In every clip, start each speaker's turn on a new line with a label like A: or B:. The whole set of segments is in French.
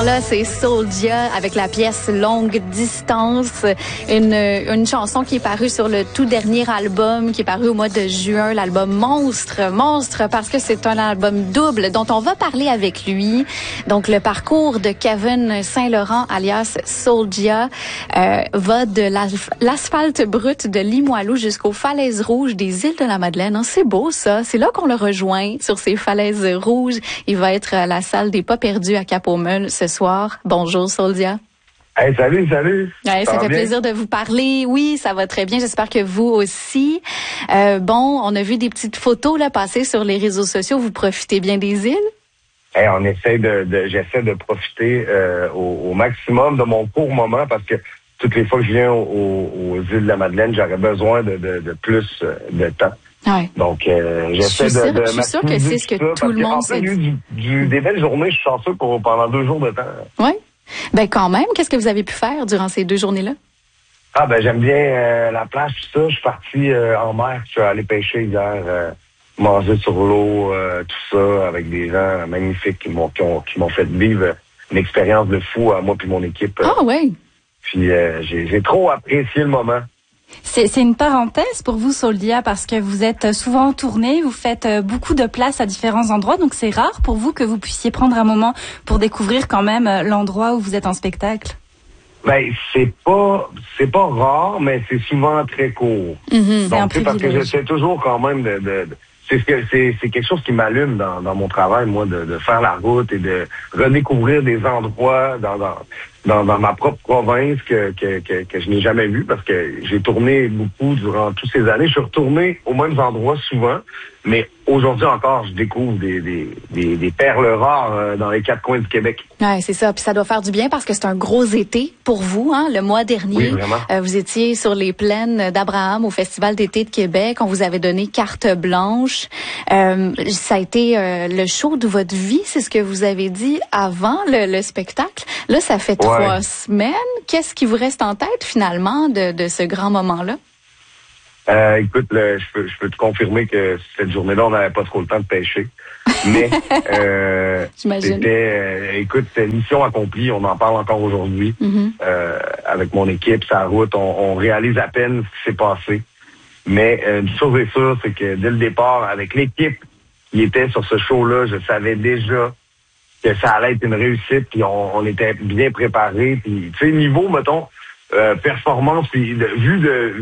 A: Là, c'est Soulja avec la pièce Longue Distance, une chanson qui est parue sur le tout dernier album, qui est paru au mois de juin, l'album Monstre parce que c'est un album double dont on va parler avec lui. Donc, le parcours de Kevin Saint-Laurent, alias Soulja, va de l'asphalte brut de Limoilou jusqu'aux falaises rouges des îles de la Madeleine. Hein, c'est beau, ça. C'est là qu'on le rejoint, sur ces falaises rouges. Il va être à la salle des Pas perdus à Cap-aux-Meules ce soir. Bonjour, Soulja.
B: Hey, salut.
A: Ouais, ça fait plaisir de vous parler. Oui, ça va très bien. J'espère que vous aussi. On a vu des petites photos là passer sur les réseaux sociaux. Vous profitez bien des îles?
B: Hey, on essaie j'essaie de profiter au maximum de mon court moment parce que toutes les fois que je viens aux îles de la Madeleine, j'aurais besoin de plus de temps.
A: Ouais.
B: Donc, j'essaie
A: je suis sûre que c'est ce que tout le monde s'est dit.
B: Des belles journées, je suis chanceux pendant 2 jours de temps.
A: Oui. Ben quand même, qu'est-ce que vous avez pu faire durant ces 2 journées-là?
B: Ah ben j'aime bien la plage, tout ça. Je suis parti en mer. Je suis allé pêcher hier, manger sur l'eau, tout ça, avec des gens magnifiques qui m'ont fait vivre une expérience de fou à moi puis mon équipe.
A: Ah oui.
B: Puis j'ai trop apprécié le moment.
C: C'est une parenthèse pour vous, Soulja, parce que vous êtes souvent en tournée, vous faites beaucoup de places à différents endroits, donc c'est rare pour vous que vous puissiez prendre un moment pour découvrir quand même l'endroit où vous êtes en spectacle.
B: Ben c'est pas rare, mais c'est souvent très court.
A: Mm-hmm.
B: Donc c'est parce que j'essaie toujours quand même c'est quelque chose qui m'allume dans mon travail, moi, de faire la route et de redécouvrir des endroits dans ma propre province que je n'ai jamais vu parce que j'ai tourné beaucoup durant toutes ces années. Je suis retourné aux mêmes endroits souvent, mais aujourd'hui encore, je découvre des perles rares dans les 4 coins du Québec.
A: Ouais, c'est ça. Puis ça doit faire du bien parce que c'est un gros été pour vous, hein. Le mois dernier,
B: oui, vraiment.
A: Vous étiez sur les plaines d'Abraham au Festival d'été de Québec. On vous avait donné carte blanche. Ça a été le show de votre vie, c'est ce que vous avez dit avant le spectacle. Là, ça fait 3 semaines. Qu'est-ce qui vous reste en tête finalement de ce grand moment-là?
B: Écoute, je peux te confirmer que cette journée-là, on n'avait pas trop le temps de pêcher. Mais c'était mission accomplie. On en parle encore aujourd'hui.
A: Mm-hmm.
B: Avec mon équipe, sa route, on réalise à peine ce qui s'est passé. Mais une chose est sûre, c'est que dès le départ, avec l'équipe qui était sur ce show-là, je savais déjà que ça allait être une réussite, puis on était bien préparés. Puis, tu sais, niveau, mettons, performance, puis vue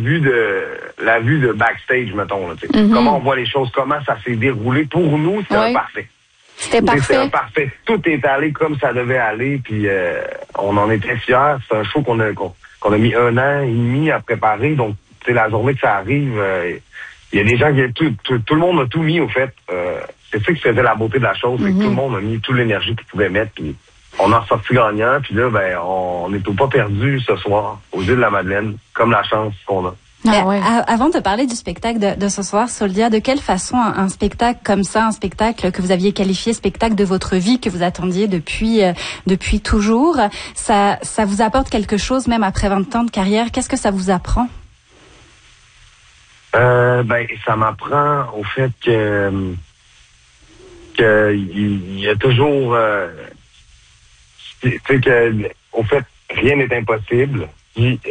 B: de backstage, mettons, là,
A: mm-hmm.
B: Comment on voit les choses, comment ça s'est déroulé. Pour nous, c'était parfait.
A: C'était parfait.
B: C'était parfait. Tout est allé comme ça devait aller, puis on en était fiers. C'est un show qu'on a mis 1 an et demi à préparer, donc c'est la journée que ça arrive. Il y a des gens tout le monde a tout mis, au fait. C'est ça qui faisait la beauté de la chose, c'est que tout le monde a mis toute l'énergie qu'il pouvait mettre, puis on en sorti gagnant, puis là, ben, on est au Pas perdu ce soir, aux îles de la Madeleine, comme la chance qu'on a.
A: Ah ouais.
C: Avant de parler du spectacle de ce soir, Soulja, de quelle façon un spectacle comme ça, un spectacle que vous aviez qualifié spectacle de votre vie, que vous attendiez depuis toujours, ça vous apporte quelque chose, même après 20 ans de carrière? Qu'est-ce que ça vous apprend?
B: Ben, ça m'apprend au fait que il y a toujours tu sais que au fait rien n'est impossible. Puis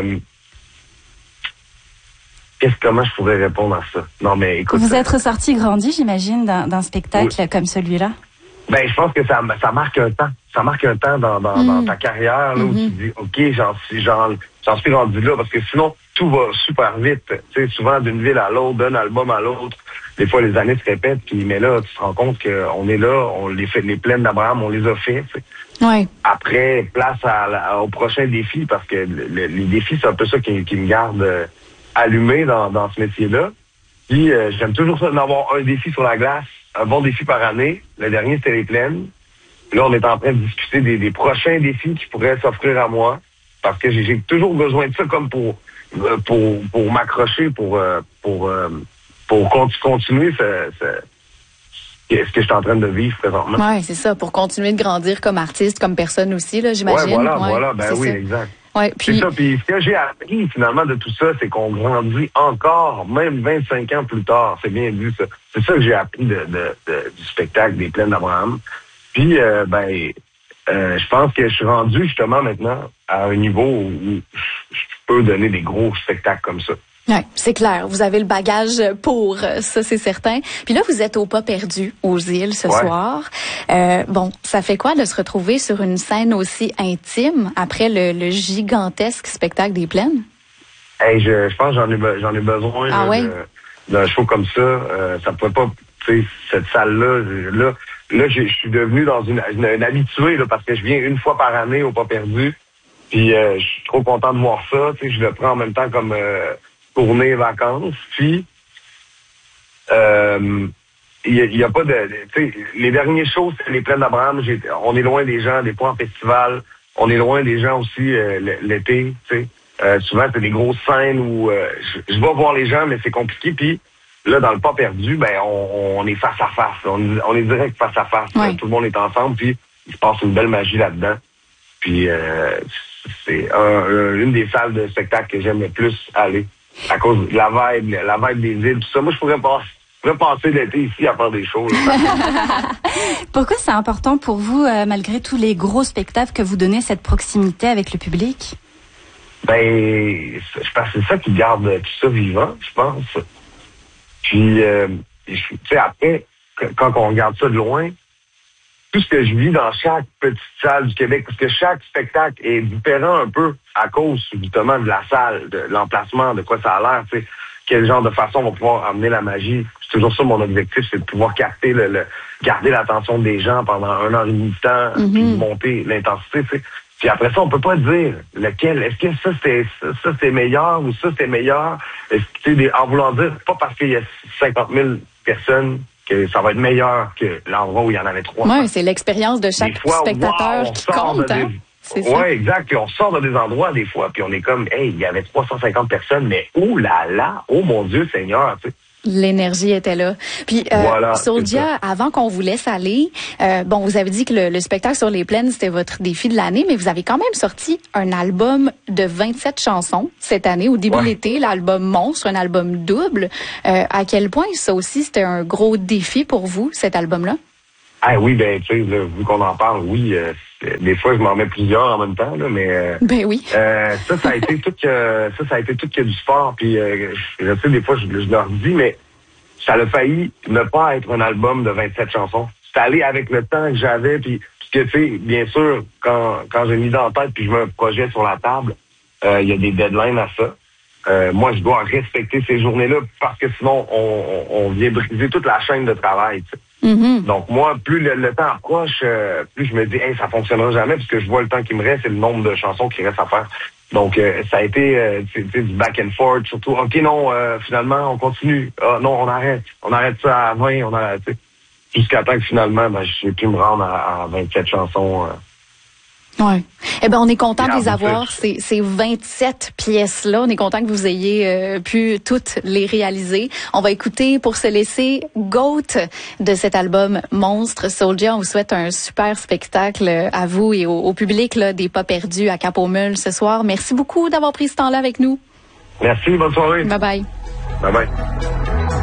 B: comment je pourrais répondre à ça? Non mais écoute.
C: Vous êtes ressorti grandi, j'imagine, d'un spectacle comme celui-là.
B: Ben je pense que ça marque un temps. Ça marque un temps dans ta carrière là, où tu dis OK, j'en suis rendu là parce que sinon tout va super vite. Tu sais, souvent d'une ville à l'autre, d'un album à l'autre. Des fois, les années se répètent, mais là, tu te rends compte qu'on est là, les plaines d'Abraham, on les a fait.
A: Ouais.
B: Après, place au prochain défi, parce que les défis, c'est un peu ça qui me garde allumé dans ce métier-là. Puis, j'aime toujours ça d'avoir un défi sur la glace, un bon défi par année. Le dernier, c'était les plaines. Là, on est en train de discuter des prochains défis qui pourraient s'offrir à moi, parce que j'ai toujours besoin de ça comme pour m'accrocher, pour continuer ce que je suis en train de vivre présentement.
A: Oui, c'est ça, pour continuer de grandir comme artiste, comme personne aussi, là, j'imagine.
B: Voilà, ben oui, ça. Exact.
A: Ouais, puis...
B: C'est ça, puis ce que j'ai appris finalement de tout ça, c'est qu'on grandit encore, même 25 ans plus tard, c'est bien vu ça. C'est ça que j'ai appris du spectacle des Plaines d'Abraham. Puis, je pense que je suis rendu justement maintenant à un niveau où je peux donner des gros spectacles comme ça.
A: Ouais, c'est clair. Vous avez le bagage pour ça, c'est certain. Puis là, vous êtes au Pas Perdu, aux Îles, ce soir. Bon, ça fait quoi de se retrouver sur une scène aussi intime après le gigantesque spectacle des Plaines?
B: Hey, je pense que j'en ai besoin d'un show comme ça. Ça pouvait pas, tu sais, cette salle-là. Là, je suis devenu dans une habituée là, parce que je viens une fois par année au Pas Perdu. Puis je suis trop content de voir ça. Tu sais, je le prends en même temps comme tournée vacances. Puis il y a pas de, tu sais, les derniers shows, c'est les Plaines d'Abraham. On est loin des gens, des fois en festival. On est loin des gens aussi l'été. Tu sais, souvent c'est des grosses scènes où je vais voir les gens, mais c'est compliqué. Puis là, dans le Pas Perdu, ben on est face à face. On est direct face à face.
A: Ouais.
B: Tout le monde est ensemble. Puis il se passe une belle magie là-dedans. Puis c'est une des salles de spectacle que j'aime le plus aller. À cause de la vibe des îles, tout ça. Moi, je pourrais passer l'été ici à faire des shows.
C: Pourquoi c'est important pour vous, malgré tous les gros spectacles que vous donnez, cette proximité avec le public?
B: Ben, je pense que c'est ça qui garde tout ça vivant, je pense. Puis, tu sais, après, quand on regarde ça de loin, tout ce que je vis dans chaque petite salle du Québec, parce que chaque spectacle est différent un peu à cause, justement, de la salle, de l'emplacement, de quoi ça a l'air, tu sais, quel genre de façon on va pouvoir amener la magie. C'est toujours ça mon objectif, c'est de pouvoir capter garder l'attention des gens pendant 1 heure et demie de temps, puis monter l'intensité, tu sais. Puis après ça, on peut pas dire lequel. Est-ce que ça c'était meilleur ou ça c'était meilleur? Est-ce que, en voulant dire, pas parce qu'il y a 50 000 personnes que ça va être meilleur que l'endroit où il y en avait 300.
A: Oui, c'est l'expérience de chaque spectateur qui compte, hein? C'est ça.
B: Oui, exact. Puis on sort de des endroits des fois, puis on est comme, hey, il y avait 350 personnes, mais oh là là, oh mon Dieu Seigneur, tu sais.
A: L'énergie était là. Puis,
B: voilà,
A: Souldia, avant qu'on vous laisse aller, bon, vous avez dit que le spectacle sur les Plaines, c'était votre défi de l'année, mais vous avez quand même sorti un album de 27 chansons cette année, au début de l'été, l'album Monstre, un album double. À quel point ça aussi, c'était un gros défi pour vous, cet album-là?
B: Ah oui, ben, tu sais, vu qu'on en parle, oui, des fois, je m'en mets plusieurs en même temps, là, mais...
A: ben oui.
B: ça a été tout que du sport, puis je sais, des fois, je leur dis, mais ça a failli ne pas être un album de 27 chansons. C'est allé avec le temps que j'avais, puis que, tu sais, bien sûr, quand j'ai mis dans la tête, puis je mets un projet sur la table, il y a des deadlines à ça. Moi, je dois respecter ces journées-là, parce que sinon, on vient briser toute la chaîne de travail, tu sais.
A: Mm-hmm.
B: Donc moi, plus le temps approche, plus je me dis, hey, ça fonctionnera jamais, parce que je vois le temps qui me reste et le nombre de chansons qui reste à faire. Donc ça a été du back and forth, surtout. Ok, non, finalement, on continue. Ah non, on arrête ça à 20, on arrête. Jusqu'à temps que finalement, j'ai pu me rendre à 27 chansons.
A: Ouais. Eh ben, on est content de les avoir, ces 27 pièces-là. On est content que vous ayez pu toutes les réaliser. On va écouter, pour se laisser, Goat de cet album Monstre. Souldia, on vous souhaite un super spectacle à vous et au public là, des Pas Perdus à Cap-aux-Mules ce soir. Merci beaucoup d'avoir pris ce temps-là avec nous.
B: Merci, bonne soirée.
A: Bye bye.
B: Bye bye.